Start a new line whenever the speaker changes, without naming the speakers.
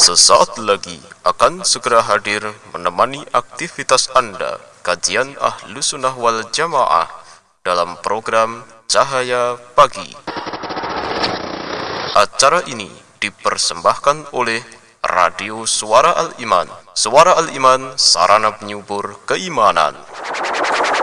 Sesaat lagi akan segera hadir menemani aktivitas Anda kajian Ahlus Sunnah wal Jamaah dalam program Cahaya Pagi. Acara ini dipersembahkan oleh Radio Suara Al-Iman. Suara Al-Iman, sarana penyubur keimanan.